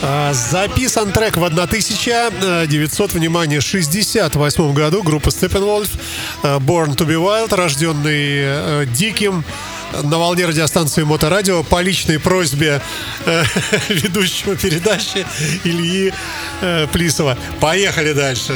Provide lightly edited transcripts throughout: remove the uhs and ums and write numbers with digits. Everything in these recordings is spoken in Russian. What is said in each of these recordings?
Записан трек в 1968 году группы Steppenwolf, Born to be Wild, рожденный диким, на волне радиостанции Моторадио по личной просьбе ведущего передачи Ильи Плисова. Поехали дальше.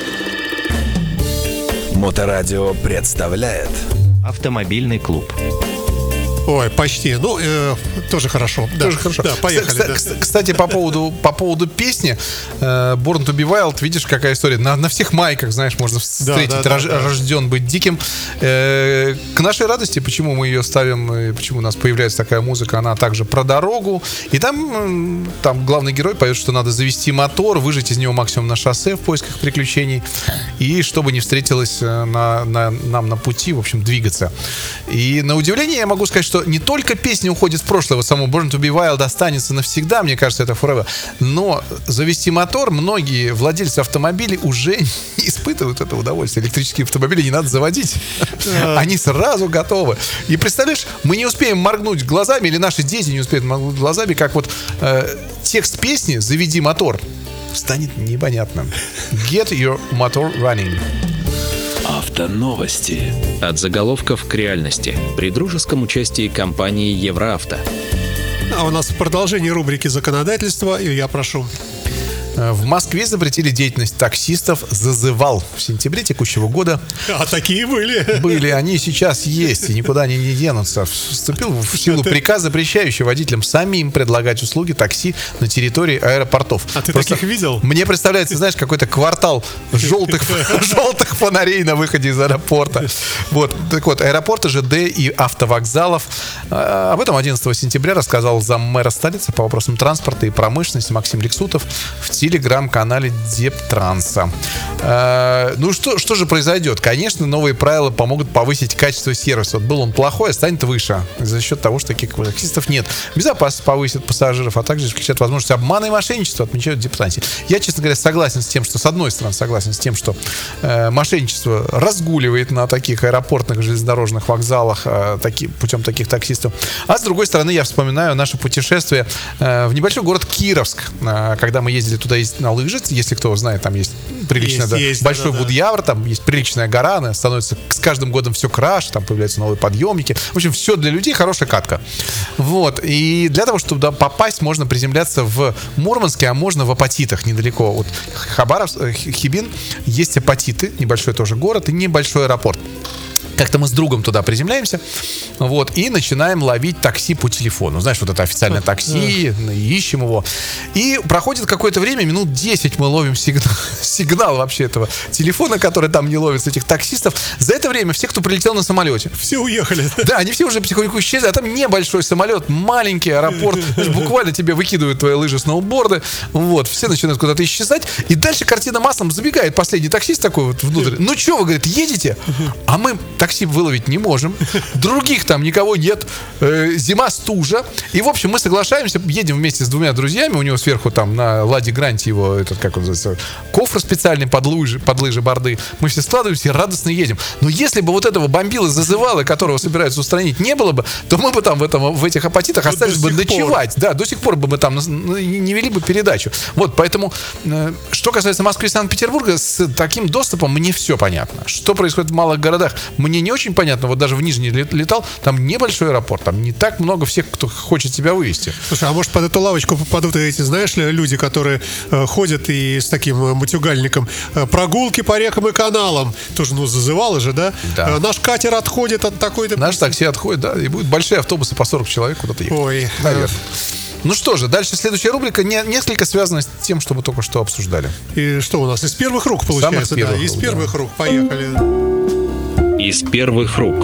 Моторадио представляет Автомобильный клуб. Ой, почти. Ну, тоже хорошо. Тоже хорошо. Да, поехали. Кстати, по поводу песни Born to be Wild, видишь, какая история. На всех майках, знаешь, можно встретить рожден быть диким. К нашей радости, почему мы ее ставим, и почему у нас появляется такая музыка, она также про дорогу. И там главный герой поет, что надо завести мотор, выжать из него максимум на шоссе в поисках приключений, и чтобы не встретилось нам на пути, в общем, двигаться. И на удивление я могу сказать, что не только песня уходит в прошлое, вот само Born to be Wild останется навсегда, мне кажется, это forever, но завести мотор многие владельцы автомобилей уже не испытывают это удовольствие. Электрические автомобили не надо заводить. Они сразу готовы. И представляешь, мы не успеем моргнуть глазами, или наши дети не успеют моргнуть глазами, как вот текст песни «Заведи мотор» станет непонятным. Get your motor running. Автоновости. От заголовков к реальности. При дружеском участии компании Евроавто. А у нас в продолжении рубрики законодательства, и я прошу. В Москве запретили деятельность таксистов «Зазывал» в сентябре текущего года. А такие были? Были, они сейчас есть, и никуда они не денутся. Вступил в силу приказ, запрещающий водителям самим предлагать услуги такси на территории аэропортов. А ты просто таких видел? Мне представляется, знаешь, какой-то квартал желтых фонарей на выходе из аэропорта. Вот. Так вот, аэропорты, ЖД и автовокзалов. Об этом 11 сентября рассказал заммэра столицы по вопросам транспорта и промышленности Максим Лексутов в телеграм-канале Дептранса. Ну что же произойдет? Конечно, новые правила помогут повысить качество сервиса. Вот был он плохой, а станет выше за счет того, что таких таксистов нет. Безопасность повысит пассажиров, а также исключат возможность обмана и мошенничества, отмечают в Дептрансе. Я, честно говоря, согласен с тем, что, с одной стороны, согласен с тем, что мошенничество разгуливает на таких аэропортных железнодорожных вокзалах путем таких таксистов. А с другой стороны, я вспоминаю наше путешествие в небольшой город Кировск, когда мы ездили туда на лыжи, если кто знает, там есть приличная, большой Гудьявр, там есть приличная гора, она становится с каждым годом все краше, там появляются новые подъемники. В общем, все для людей, хорошая катка. Вот. И для того, чтобы туда попасть, можно приземляться в Мурманске, а можно в Апатитах, недалеко от Хибин. Есть Апатиты, небольшой тоже город и небольшой аэропорт. Как-то мы с другом туда приземляемся, вот, и начинаем ловить такси по телефону. Знаешь, вот это официальное такси, ищем его. И проходит какое-то время, минут 10 мы ловим сигнал вообще этого телефона, который там не ловится, этих таксистов. За это время все, кто прилетел на самолете, все уехали. Да, они все уже потихоньку исчезли, а там небольшой самолет, маленький аэропорт, буквально тебе выкидывают твои лыжи, сноуборды, вот, все начинают куда-то исчезать, и дальше картина маслом забегает последний таксист такой вот внутрь. Ну что вы, говорит, едете? А мы такси выловить не можем, других там никого нет, зима, стужа, и в общем мы соглашаемся, едем вместе с двумя друзьями, у него сверху там на Ладе Гранте его этот, как он называется, кофр специальный под лыжи борды, мы все складываемся и радостно едем. Но если бы вот этого бомбила зазывала, которого собираются устранить, не было бы, то мы бы там в этих Апатитах остались бы ночевать. Да, до сих пор бы мы там не вели бы передачу. Вот, поэтому, что касается Москвы и Санкт-Петербурга, с таким доступом мне все понятно. Что происходит в малых городах, мне не очень понятно. Вот даже в Нижний летал, там небольшой аэропорт, там не так много всех, кто хочет тебя вывести. Слушай, а может под эту лавочку попадут эти, знаешь ли, люди, которые ходят и с таким матюгальником, прогулки по рекам и каналам, тоже, зазывало же, да? Да. Наш катер отходит от такой-то... Наш такси отходит, да, и будут большие автобусы по 40 человек куда-то ехать. Ой, наверное. Ну что же, дальше следующая рубрика несколько связана с тем, что мы только что обсуждали. И что у нас? Из первых рук, получается, да? Из первых рук. Поехали. Из первых рук.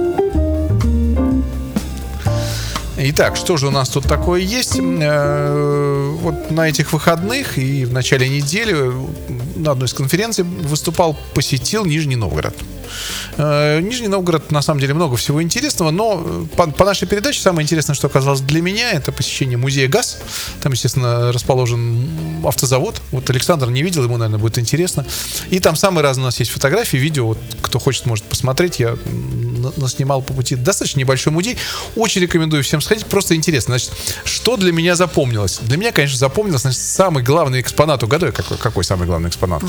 Итак, что же у нас тут такое есть? Вот на этих выходных и в начале недели на одной из конференций посетил Нижний Новгород. Нижний Новгород, на самом деле, много всего интересного, но по нашей передаче самое интересное, что оказалось для меня, это посещение музея ГАЗ. Там, естественно, расположен автозавод. Вот Александр не видел, ему, наверное, будет интересно. И там самые разные у нас есть фотографии, видео. Вот, кто хочет, может посмотреть. Я наснимал по пути. Достаточно небольшой музей. Очень рекомендую всем сходить. Просто интересно. Значит, что для меня запомнилось? Для меня, конечно, запомнилось, значит, самый главный экспонат. Угадай, какой самый главный экспонат?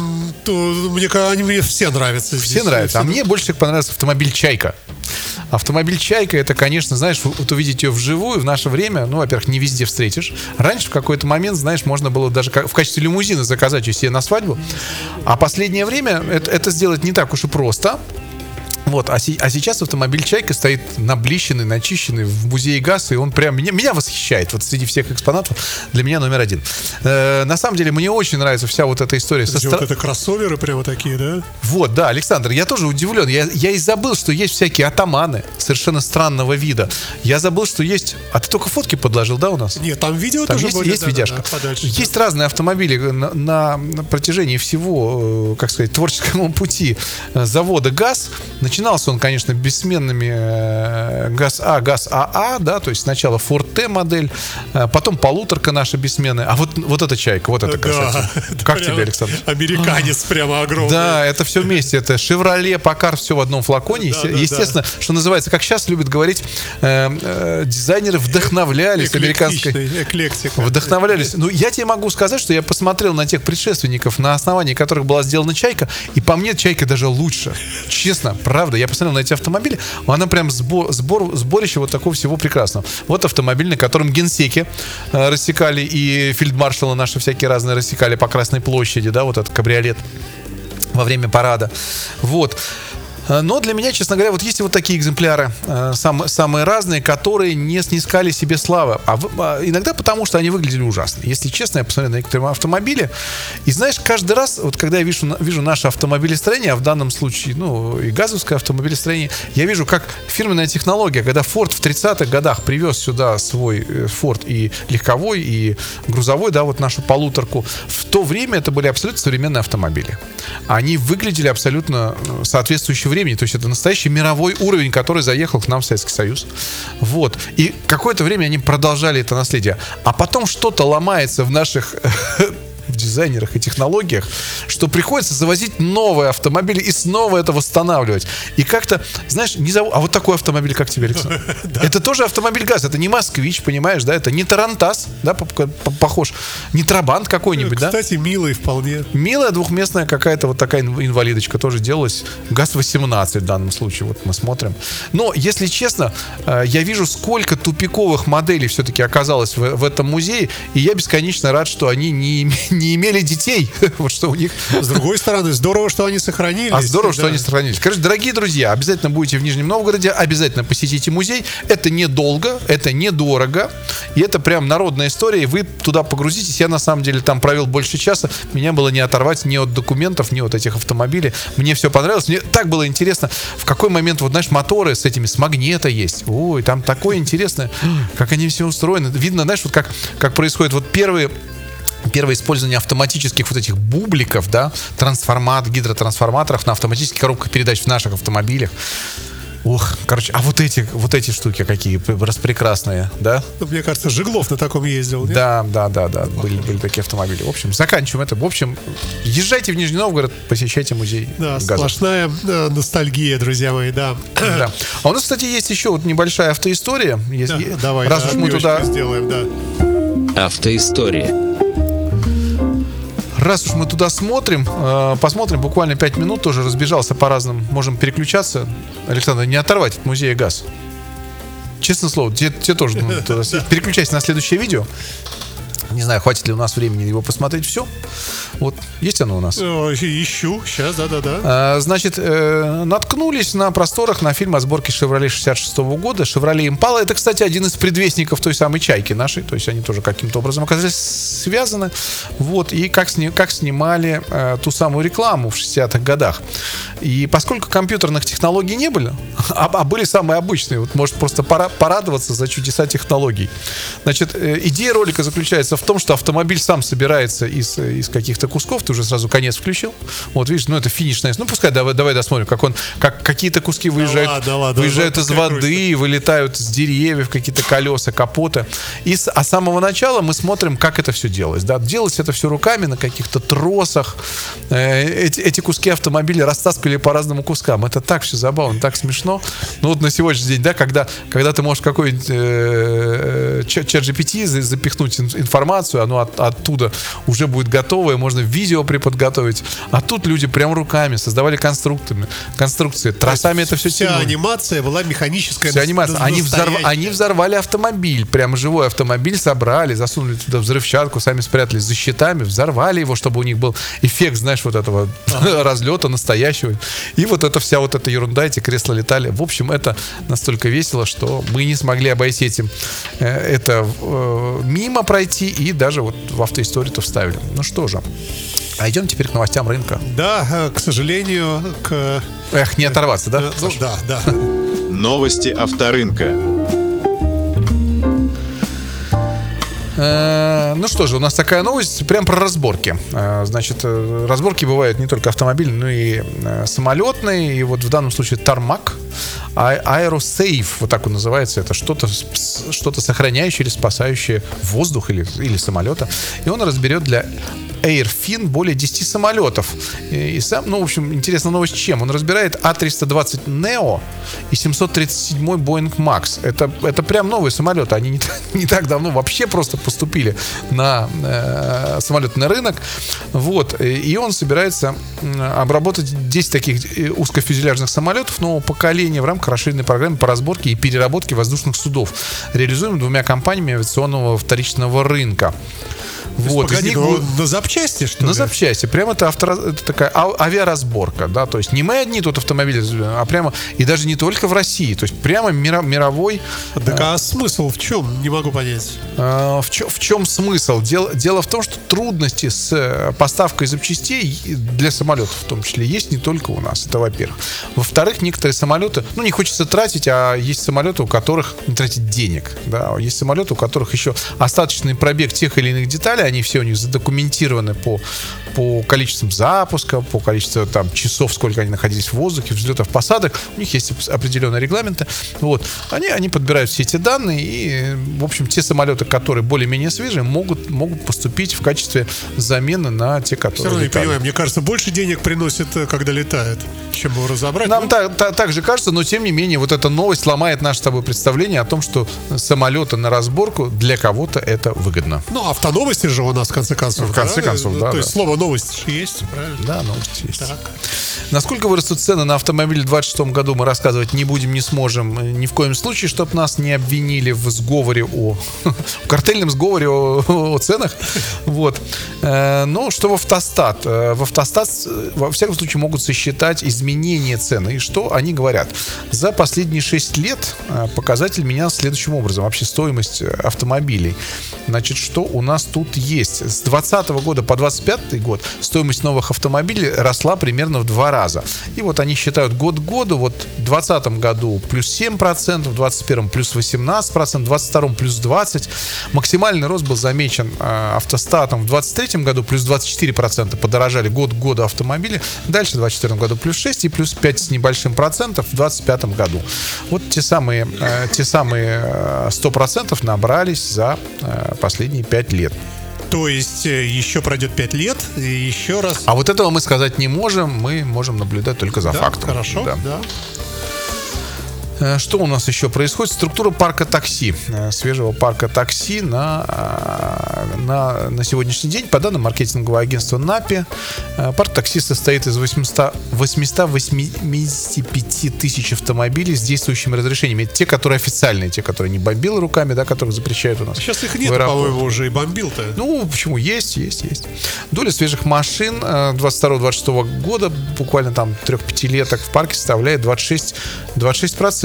Мне все нравятся. Все нравятся. А мне больше всего понравился автомобиль «Чайка». Автомобиль «Чайка» — это, конечно, знаешь, вот увидеть ее вживую в наше время, ну, во-первых, не везде встретишь. Раньше в какой-то момент, знаешь, можно было даже в качестве лимузина заказать ее себе на свадьбу. А последнее время это сделать не так уж и просто. Вот, а сейчас автомобиль «Чайка» стоит наблищенный, начищенный в музее ГАЗ, и он прям меня восхищает. Вот среди всех экспонатов для меня номер один. На самом деле, мне очень нравится вся вот эта история. Вот это кроссоверы прямо такие, да? Вот, да, Александр, я тоже удивлен. Я и забыл, что есть всякие атаманы совершенно странного вида. Я забыл, что есть... А ты только фотки подложил, да, у нас? Нет, там видео там тоже есть, будет. Есть видяшка. Подальше, есть разные автомобили на протяжении всего, как сказать, творческого пути завода ГАЗ. Начинался он, конечно, бессменными ГАЗ-А, ГАЗ-АА, да, то есть сначала Ford T модель, потом полуторка наша бессменная, а вот эта «Чайка», вот эта красота. Как тебе, Александр? Американец прямо огромный. Да, это все вместе, это «Шевроле», «Покар», все в одном флаконе. Естественно, что называется, как сейчас любят говорить, дизайнеры вдохновлялись американской... Эклектика. Вдохновлялись. Ну, я тебе могу сказать, что я посмотрел на тех предшественников, на основании которых была сделана «Чайка», и по мне «Чайка» даже лучше. Честно, правда. Я посмотрел на эти автомобили, она прям сборище вот такого всего прекрасного. Вот автомобиль, на котором генсеки рассекали, и фельдмаршалы наши всякие разные рассекали по Красной площади, да, вот этот кабриолет во время парада. Вот. Но для меня, честно говоря, вот есть вот такие экземпляры, самые разные, которые не снискали себе славы. Иногда потому, что они выглядели ужасно. Если честно, я посмотрел на некоторые автомобили, и знаешь, каждый раз, вот когда я вижу наше автомобилестроение, а в данном случае, ну, и газовское автомобилестроение, я вижу, как фирменная технология, когда Ford в 30-х годах привез сюда свой Ford и легковой, и грузовой, да, вот нашу полуторку, в то время это были абсолютно современные автомобили. Они выглядели абсолютно соответствующего времени, то есть это настоящий мировой уровень, который заехал к нам в Советский Союз. Вот. И какое-то время они продолжали это наследие. А потом что-то ломается в наших в дизайнерах и технологиях, что приходится завозить новые автомобили и снова это восстанавливать. И как-то, знаешь, а вот такой автомобиль, как тебе, Александр? Это тоже автомобиль ГАЗ, это не «Москвич», понимаешь, да, это не «Тарантас», да, похож, не «Трабант» какой-нибудь, да? Кстати, милый вполне. Милая двухместная какая-то вот такая инвалидочка тоже делалась. ГАЗ-18 в данном случае, вот мы смотрим. Но, если честно, я вижу, сколько тупиковых моделей все-таки оказалось в этом музее, и я бесконечно рад, что они не имели детей. Вот что у них. С другой стороны, здорово, что они сохранились. Здорово, что они сохранились. Короче, дорогие друзья, обязательно будете в Нижнем Новгороде, обязательно посетите музей. Это недолго, это недорого, и это прям народная история. И вы туда погрузитесь. Я, на самом деле, там провел больше часа. Меня было не оторвать ни от документов, ни от этих автомобилей. Мне все понравилось. Мне так было интересно, в какой момент, вот, знаешь, моторы с этими, с магнета есть. Ой, там такое интересное, как они все устроены. Видно, знаешь, вот как происходит вот первое использование автоматических вот этих бубликов, да, гидротрансформаторов на автоматических коробках передач в наших автомобилях. Ох, короче, а вот эти штуки какие распрекрасные, да? Ну, мне кажется, Жиглов на таком ездил, нет? Да, были такие автомобили. В общем, заканчиваем это. В общем, езжайте в Нижний Новгород, посещайте музей газа. Да, сплошная ностальгия, друзья мои, да. Да. А у нас, кстати, есть еще вот небольшая автоистория. Давай, раз уж мы туда сделаем, да. Автоистория. Раз уж мы туда смотрим, посмотрим буквально 5 минут, тоже разбежался по разным, можем переключаться. Александр, не оторвать от музея ГАЗ. Честное слово, тебе тоже туда. Переключайся на следующее видео. Не знаю, хватит ли у нас времени его посмотреть все. Вот, есть оно у нас? Ищу, сейчас, да. Значит, наткнулись на просторах на фильм о сборке «Шевроле» 66-го года. «Шевроле Импала». Это, кстати, один из предвестников той самой «Чайки» нашей. То есть они тоже каким-то образом оказались связаны. Вот, и как снимали ту самую рекламу в 60-х годах. И поскольку компьютерных технологий не было, а были самые обычные, вот может просто порадоваться за чудеса технологий. Значит, идея ролика заключается в том, что автомобиль сам собирается из каких-то каких-то кусков, ты уже сразу конец включил. Вот, видишь, это финишная. Пускай давай досмотрим, как какие-то куски выезжают из воды, вылетают с деревьев, какие-то колеса, капоты. И с самого начала мы смотрим, как это все делалось. Да? Делалось это все руками на каких-то тросах. Эти куски автомобиля растаскивали по разным кускам. Это так все забавно, так смешно. На сегодняшний день, да, когда ты можешь какой-нибудь ChatGPT запихнуть информацию, оно оттуда уже будет готовое, можно видео преподготовить. А тут люди прям руками создавали конструкции. Тросами это все тянули. Вся анимация была механическая. Вся анимация. Они взорвали автомобиль. Прямо живой автомобиль собрали, засунули туда взрывчатку, сами спрятались за щитами, взорвали его, чтобы у них был эффект, знаешь, вот этого разлета настоящего. И вот эта вся вот эта ерунда, эти кресла летали. В общем, это настолько весело, что мы не смогли обойти это мимо пройти и даже вот в автоисторию-то вставили. Ну что же, а идем теперь к новостям рынка. Да, к сожалению, не оторваться, да? Да. Новости авторынка. Ну что же, у нас такая новость прям про разборки. Значит, разборки бывают не только автомобильные, но и самолетные. И вот в данном случае Tarmac Aerosave, вот так он называется. Это что-то сохраняющее или спасающее воздух или самолета. И он разберет для Airfin более 10 самолетов. И сам, в общем, интересная новость чем? Он разбирает A320 Neo и 737 Boeing Max. Это прям новые самолеты. Они не так давно вообще просто поступили на самолетный рынок. Вот. И он собирается обработать 10 таких узкофюзеляжных самолетов нового поколения в рамках расширенной программы по разборке и переработке воздушных судов, реализуемой двумя компаниями авиационного вторичного рынка. Вот. Погоди, на запчасти, что ли? На запчасти. Прямо это такая авиаразборка, да, то есть не мы одни тут автомобили, а прямо, и даже не только в России, то есть прямо мировой. Так а смысл в чем? Не могу понять. В чем смысл? Дело в том, что трудности с поставкой запчастей для самолетов в том числе есть не только у нас, это во-первых. Во-вторых, некоторые самолеты, не хочется тратить, а есть самолеты, у которых не тратить денег, да, есть самолеты, у которых еще остаточный пробег тех или иных деталей, они все у них задокументированы по количеству запуска, по количеству часов, сколько они находились в воздухе, взлетов, посадок. У них есть определенные регламенты. Вот. Они подбирают все эти данные, и, в общем, те самолеты, которые более-менее свежие, могут поступить в качестве замены на те, которые все равно летали. Не понимаю, мне кажется, больше денег приносит, когда летают, чем его разобрать. Нам так же кажется, но тем не менее, вот эта новость ломает наше с тобой представление о том, что самолеты на разборку для кого-то это выгодно. Автоновости же у нас, в конце концов. В конце концов, да. То есть слово новости же есть, правильно? Да, новости есть. Так. Насколько вырастут цены на автомобили в 2026 году, мы рассказывать не будем, не сможем ни в коем случае, чтобы нас не обвинили в сговоре в картельном сговоре о ценах. Вот. Но что в Автостат? В Автостат, во всяком случае, могут сосчитать изменение цены. И что они говорят? За последние 6 лет показатель менялся следующим образом. Вообще стоимость автомобилей. Значит, что у нас тут есть? С 2020 года по 2025 год стоимость новых автомобилей росла примерно в 2 раза. И вот они считают год к году. Вот в 2020 году плюс 7%, в 2021 плюс 18%, в 2022 плюс 20%. Максимальный рост был замечен Автостатом в 2023 году плюс 24% подорожали год к году автомобили. Дальше в 2024 году плюс 6 и плюс 5 с небольшим процентов в 2025 году. Вот те самые 100% набрались за последние 5 лет. То есть еще пройдет 5 лет и еще раз... А вот этого мы сказать не можем, мы можем наблюдать только за фактом. Хорошо, да. Что у нас еще происходит? Структура парка такси, свежего парка такси на сегодняшний день, по данным маркетингового агентства NAPI, парк такси состоит из 885 тысяч автомобилей с действующими разрешениями. Это те, которые официальные, те, которые не бомбило руками, да, которых запрещают у нас. Сейчас их нет, по-моему, уже и бомбил-то. Почему? Есть. Доля свежих машин 22-26 года, буквально 3-5 леток в парке составляет 26%.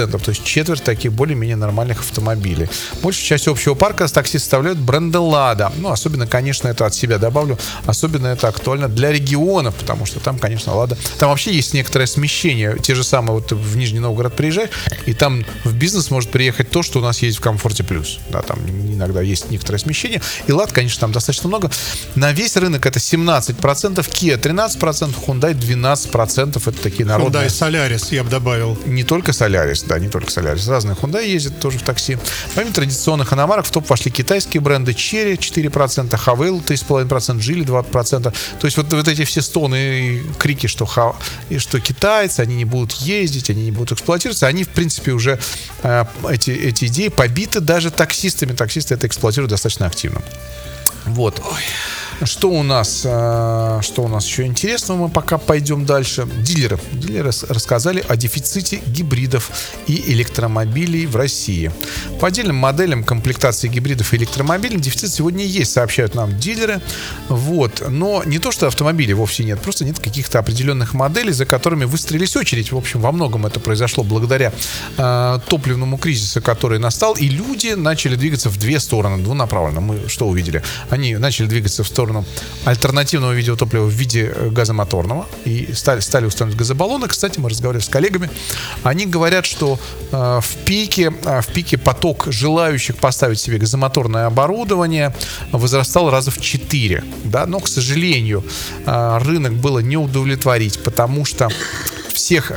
10%, то есть четверть таких более-менее нормальных автомобилей. Большую часть общего парка такси составляют бренды «Лада». Ну, особенно, конечно, это от себя добавлю, особенно это актуально для регионов, потому что там, конечно, «Лада». Там вообще есть некоторое смещение. Те же самые, вот в Нижний Новгород приезжаешь, и там в бизнес может приехать то, что у нас есть в «Комфорте Плюс». Да, там иногда есть некоторое смещение. И «Лад», конечно, там достаточно много. На весь рынок это 17%, Kia 13%, Hyundai 12%. Это такие народные. Hyundai Solaris, я бы добавил. Не только Solaris, да, не только Solaris. Разные Hyundai ездят тоже в такси. Помимо традиционных иномарок в топ вошли китайские бренды Chery 4%, Haval 3,5%, Geely 2%. То есть вот эти все стоны и крики, что китайцы, они не будут ездить, они не будут эксплуатироваться, они, в принципе, уже эти идеи побиты даже таксистами. Таксисты это эксплуатируют достаточно активно. Вот. Что у нас еще интересного? Мы пока пойдем дальше. Дилеры рассказали о дефиците гибридов и электромобилей в России. По отдельным моделям комплектации гибридов и электромобилей дефицит сегодня есть, сообщают нам дилеры. Вот. Но не то, что автомобилей вовсе нет, просто нет каких-то определенных моделей, за которыми выстроились очередь. В общем, во многом это произошло благодаря топливному кризису, который настал, и люди начали двигаться в две стороны, двунаправленно. Мы что увидели? Они начали двигаться в сторону альтернативного видеотоплива в виде газомоторного и стали устанавливать газобаллоны. Кстати, мы разговаривали с коллегами. Они говорят, что в пике поток желающих поставить себе газомоторное оборудование возрастал раза в 4. Да? Но, к сожалению, рынок было не удовлетворить, потому что всех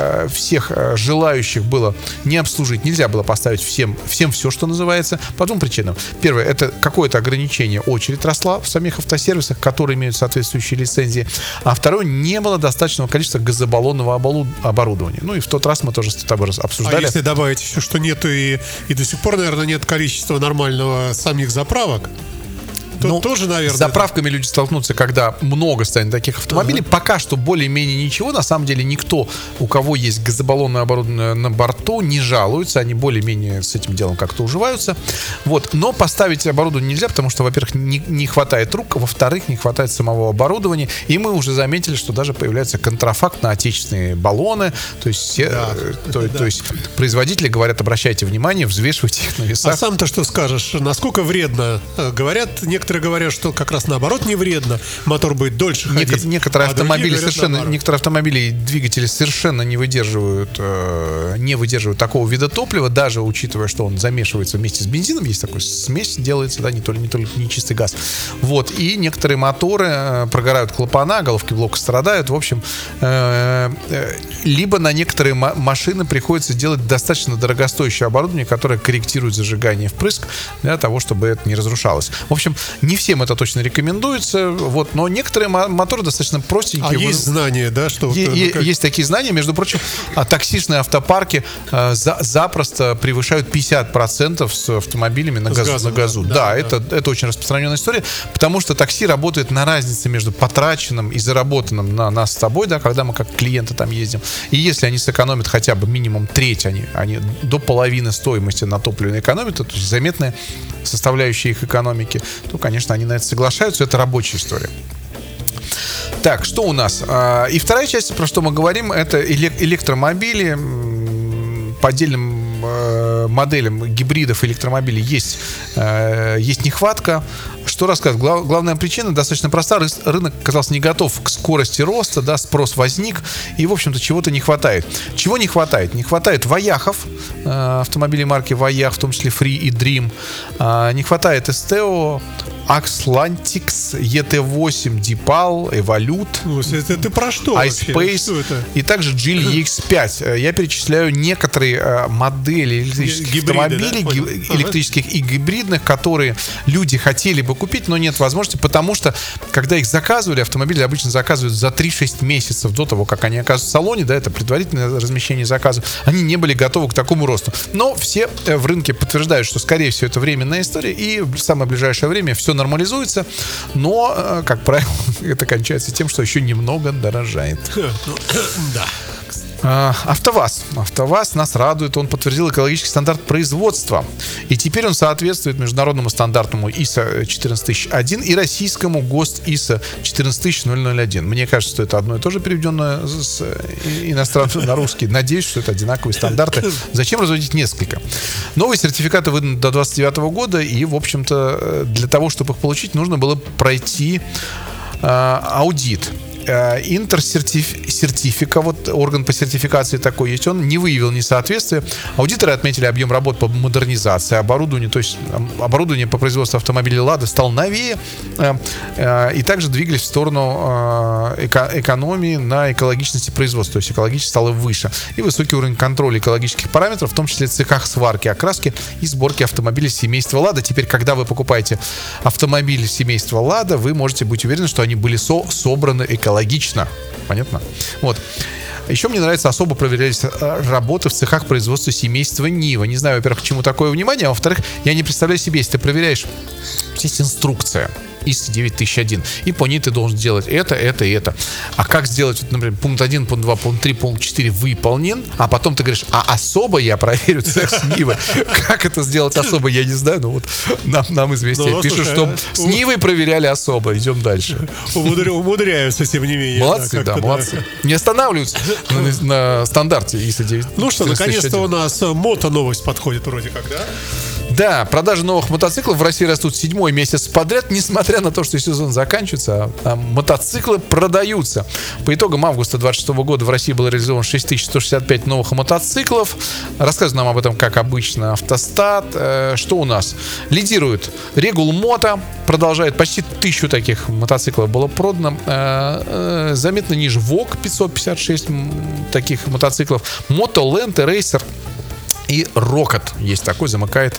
желающих было не обслужить, нельзя было поставить всем все, что называется, по двум причинам. Первое, это какое-то ограничение, очередь росла в самих автосервисах, которые имеют соответствующие лицензии, а второе, не было достаточного количества газобаллонного оборудования. Ну и в тот раз мы тоже с тобой обсуждали. А если добавить еще, что нету и до сих пор, наверное, нет количества нормального самих заправок, то тоже, наверное... С заправками люди столкнутся, когда много станет таких автомобилей. Пока что более-менее ничего. На самом деле никто, у кого есть газобаллонное оборудование на борту, не жалуется. Они более-менее с этим делом как-то уживаются. Вот. Но поставить оборудование нельзя, потому что, во-первых, не хватает рук, во-вторых, не хватает самого оборудования. И мы уже заметили, что даже появляется контрафакт на отечественные баллоны. То есть, то есть производители говорят, обращайте внимание, взвешивайте их на весах. А сам-то что скажешь? Насколько вредно? Некоторые говорят, что как раз наоборот не вредно. Мотор будет дольше ходить. Некоторые автомобили и двигатели совершенно не выдерживают такого вида топлива, даже учитывая, что он замешивается вместе с бензином. Есть такой смесь, делается, да, не только не чистый газ. Вот. И некоторые моторы прогорают клапана, головки блока страдают. В общем, либо на некоторые машины приходится делать достаточно дорогостоящее оборудование, которое корректирует зажигание впрыск для того, чтобы это не разрушалось. В общем, не всем это точно рекомендуется, вот, но некоторые моторы достаточно простенькие. А есть знания, да? Что есть такие знания. Между прочим, таксишные автопарки запросто превышают 50% с автомобилями на газу. Да, это очень распространенная история, потому что такси работает на разнице между потраченным и заработанным на нас с тобой, да, когда мы как клиенты там ездим. И если они сэкономят хотя бы минимум треть, они до половины стоимости на топливе экономят, то есть заметная составляющая их экономики, то, конечно, они на это соглашаются. Это рабочая история. Так, что у нас? И вторая часть, про что мы говорим, это электромобили. По отдельным моделям гибридов электромобилей есть нехватка. Что рассказывать? Главная причина достаточно проста. Рынок оказался не готов к скорости роста, да, спрос возник, и, в общем-то, чего-то не хватает. Чего не хватает? Не хватает Ваяхов, автомобилей марки Ваях, в том числе Free и Dream. Не хватает Esteo, Axlantix, ET8, Deepal, Evolute. Это ты про что iSpace и также Geely EX5. Я перечисляю некоторые модели электрических автомобилей, да? Электрических и гибридных, которые люди хотели бы купить, но нет возможности, потому что, когда их заказывали, автомобили обычно заказывают за 3-6 месяцев до того, как они оказываются в салоне, да, это предварительное размещение заказа, они не были готовы к такому росту. Но все в рынке подтверждают, что, скорее всего, это временная история, и в самое ближайшее время все нормализуется, но, как правило, это кончается тем, что еще немного дорожает. Да. АвтоВАЗ. АвтоВАЗ нас радует. Он подтвердил экологический стандарт производства. И теперь он соответствует международному стандартному ISO 14001 и российскому ГОСТ ISO 14001. Мне кажется, что это одно и то же, переведенное с иностранного на русский. Надеюсь, что это одинаковые стандарты. Зачем разводить несколько? Новые сертификаты выданы до 2029 года. И, в общем-то, для того, чтобы их получить, нужно было пройти аудит. Интерсертифика, вот орган по сертификации такой есть, он не выявил несоответствия. Аудиторы отметили объем работ по модернизации оборудования, то есть оборудование по производству автомобилей «Лада» стало новее, и также двигались в сторону экономии на экологичности производства, то есть экологичность стала выше. И высокий уровень контроля экологических параметров, в том числе в цехах сварки, окраски и сборки автомобилей семейства «Лада». Теперь, когда вы покупаете автомобили семейства «Лада», вы можете быть уверены, что они были собраны экологично. Понятно? Вот. Еще мне нравится, особо проверялись работы в цехах производства семейства Нива. Не знаю, во-первых, к чему такое внимание, а во-вторых, я не представляю себе, если ты проверяешь, есть инструкция ISO 9001, и по ней ты должен делать это и это. А как сделать, вот, например, пункт 1, пункт 2, пункт 3, пункт 4 выполнен, а потом ты говоришь, а особо я проверю цех с Нивы. Как это сделать особо, я не знаю, но вот нам известие пишут, что с Нивой проверяли особо. Идем дальше. Умудряются, тем не менее. Молодцы, да, молодцы. Не останавливаются на стандарте ISO 9001. Ну что, наконец-то у нас мото-новость подходит вроде как, да? Да, продажи новых мотоциклов в России растут 7-й месяц подряд, несмотря на то, что сезон заканчивается, а мотоциклы продаются. По итогам августа 2026 года в России было реализовано 6165 новых мотоциклов. Рассказываю нам об этом, как обычно, Автостат. Что у нас? Лидирует Регул Мото, продолжает, почти 1000 таких мотоциклов было продано. Заметно ниже ВОК, 556 таких мотоциклов. Мотоленд и Рейсер. И Рокот есть такой, замыкает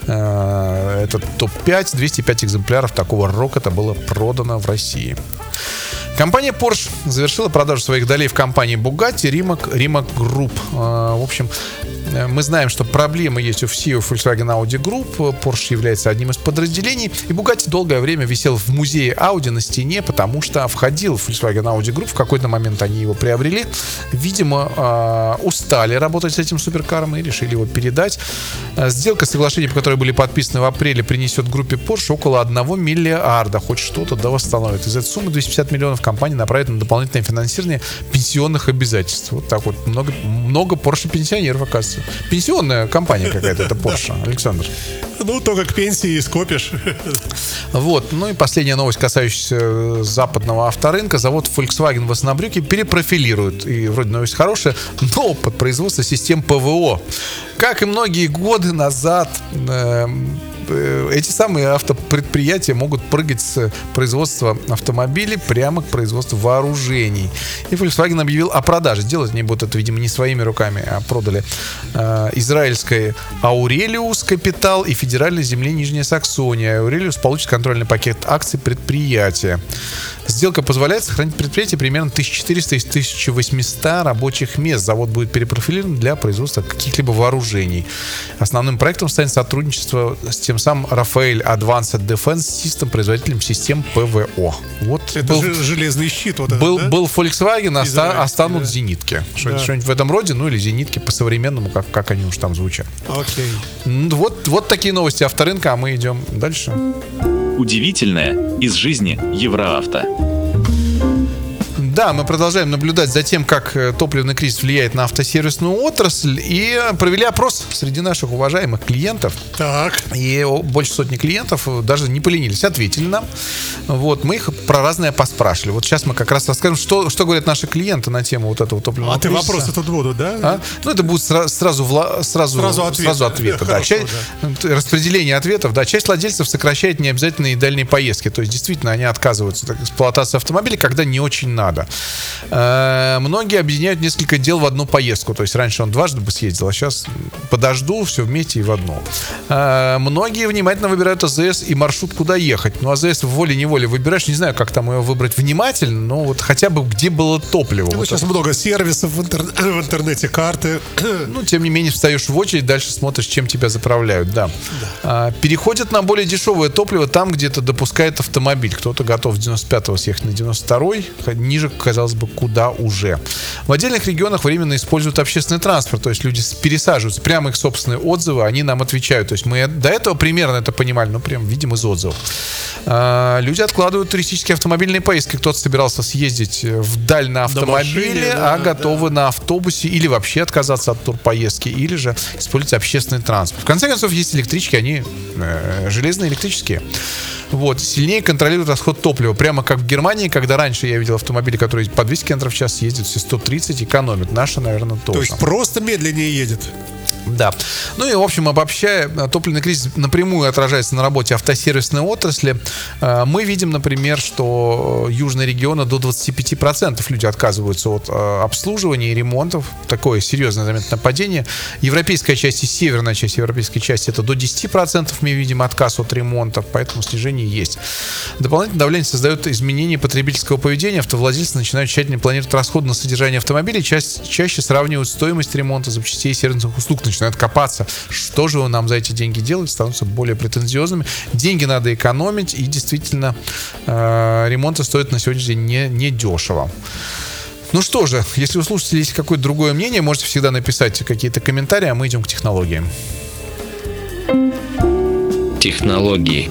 этот топ-5. 205 экземпляров такого Рокота было продано в России. Компания Porsche завершила продажу своих долей в компании Bugatti Rimac Group. В общем, мы знаем, что проблемы есть у всей Volkswagen Audi Group. Porsche является одним из подразделений. И Bugatti долгое время висел в музее Audi на стене, потому что входил в Volkswagen Audi Group. В какой-то момент они его приобрели. Видимо, устали работать с этим суперкаром и решили его передать. Сделка, соглашения, по которой были подписаны в апреле, принесет группе Porsche около 1 миллиарда. Хоть что-то да восстановит. Из этой суммы 250 миллионов компания направит на дополнительное финансирование пенсионных обязательств. Вот так вот. Много Porsche пенсионеров, оказывается. Пенсионная компания какая-то, это Porsche, Александр. Ну, только к пенсии скопишь. Вот. Ну и последняя новость, касающаяся западного авторынка. Завод Volkswagen в Оснабрюке перепрофилирует. И вроде новость хорошая, но под производство систем ПВО. Как и многие годы назад, эти самые автопредприятия могут прыгать с производства автомобилей прямо к производству вооружений. И Volkswagen объявил о продаже. Делать они будут это, видимо, не своими руками, а продали израильской Aurelius Capital и федеральной земле Нижняя Саксония. Aurelius получит контрольный пакет акций предприятия. Сделка позволяет сохранить предприятие примерно 1400 из 1800 рабочих мест. Завод будет перепрофилирован для производства каких-либо вооружений. Основным проектом станет сотрудничество с тем самым Rafael Advanced Defense System, производителем систем ПВО. Вот это был железный щит. Вот был Volkswagen, останут зенитки. Что-нибудь в этом роде, ну или зенитки по-современному, как они уж там звучат. Окей. Вот такие новости авторынка, а мы идем дальше. Удивительное из жизни Евроавто. Да, мы продолжаем наблюдать за тем, как топливный кризис влияет на автосервисную отрасль, и провели опрос среди наших уважаемых клиентов. Так. И больше сотни клиентов даже не поленились, ответили нам. Вот, мы их про разное поспрашивали. Вот сейчас мы как раз расскажем, что говорят наши клиенты на тему вот этого топливного кризиса. А ты вопросы тут будут, да? Ну, это будет сразу ответы. Да. Распределение ответов. Да. Часть владельцев сокращает необязательные дальние поездки. То есть, действительно, они отказываются от эксплуатации автомобиля, когда не очень надо. Многие объединяют несколько дел в одну поездку. То есть раньше он дважды бы съездил, а сейчас подожду, все вместе и в одну. Многие внимательно выбирают АЗС и маршрут, куда ехать. Но АЗС волей-неволей выбираешь. Не знаю, как там ее выбрать внимательно, но вот хотя бы где было топливо. Ну, вот сейчас много сервисов в интернете, карты. Ну, тем не менее, встаешь в очередь, дальше смотришь, чем тебя заправляют. Да. Переходят на более дешевое топливо там, где это допускает автомобиль. Кто-то готов с 95-го съехать на 92-й, ниже казалось бы, куда уже. В отдельных регионах временно используют общественный транспорт, то есть люди пересаживаются, прямо их собственные отзывы, они нам отвечают. То есть мы до этого примерно это понимали, но прям видим из отзывов. Люди откладывают туристические автомобильные поездки. Кто-то собирался съездить вдаль на автомобиле, готовы на автобусе или вообще отказаться от турпоездки, или же использовать общественный транспорт. В конце концов, есть электрички, они железные электрические. Вот, сильнее контролируют расход топлива. Прямо как в Германии, когда раньше я видел автомобили, которые по 200 км в час ездят, все 130, экономят. Наши, наверное, тоже. То есть просто медленнее едет. Да. Ну и, в общем, обобщая, топливный кризис напрямую отражается на работе автосервисной отрасли. Мы видим, например, что южные регионы до 25% люди отказываются от обслуживания и ремонтов. Такое серьезное заметное падение. Европейская часть и северная часть европейской части — это до 10% мы видим отказ от ремонтов, поэтому снижение есть. Дополнительное давление создает изменения потребительского поведения. Автовладельцы начинают тщательно планировать расходы на содержание автомобилей, чаще сравнивают стоимость ремонта, запчастей и сервисных услуг, начинают копаться, что же нам за эти деньги делать, становятся более претензиозными. Деньги надо экономить, и действительно ремонты стоят на сегодняшний день не дешево. Ну что же, если у слушателей есть какое-то другое мнение, можете всегда написать какие-то комментарии, а мы идем к технологиям. Технологии.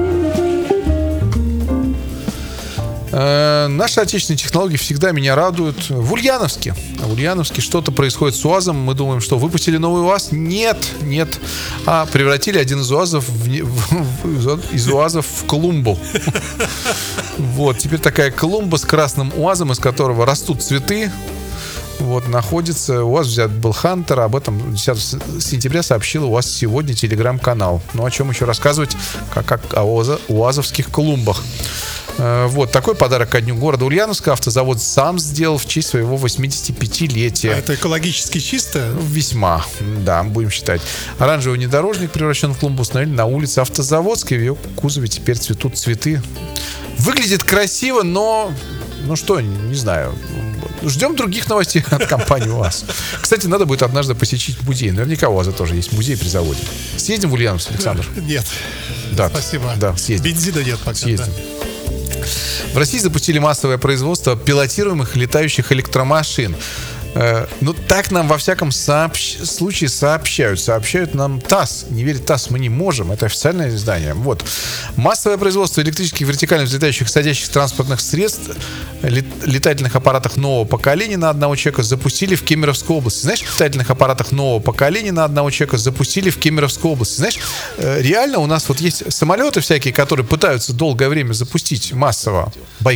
Наши отечественные технологии всегда меня радуют. В Ульяновске что-то происходит с УАЗом. Мы думаем, что выпустили новый УАЗ. Нет. А превратили один из УАЗов в клумбу. Вот, теперь такая клумба с красным УАЗом, из которого растут цветы. Вот, находится. УАЗ взят был Хантер. Об этом 10 сентября сообщил УАЗ сегодня телеграм-канал. Ну, о чем еще рассказывать, как о УАЗовских клумбах. Вот, такой подарок ко дню города Ульяновска автозавод сам сделал в честь своего 85-летия. А это экологически чисто? Весьма, да, будем считать. Оранжевый внедорожник, превращен в клумбу, установили на улице Автозаводской. В ее кузове теперь цветут цветы. Выглядит красиво, но... Ну что, не знаю. Ждем других новостей от компании УАЗ. Кстати, надо будет однажды посетить музей. Наверняка у УАЗа тоже есть музей при заводе. Съездим в Ульяновск, Александр? Нет. Да. Спасибо. Да, съездим. Бензина нет пока. Съездим. Да. В России запустили массовое производство пилотируемых летающих электромашин. Ну, так нам во всяком случае сообщают нам ТАСС. Не верить ТАСС мы не можем, это официальное издание. Вот. Массовое производство электрических вертикально взлетающих садящихся транспортных средств, летательных аппаратах нового поколения на одного человека запустили в Кемеровской области. Знаешь, летательных аппаратах нового поколения на одного человека запустили в Кемеровской области. Знаешь, реально у нас вот есть самолеты всякие, которые пытаются долгое время запустить массово.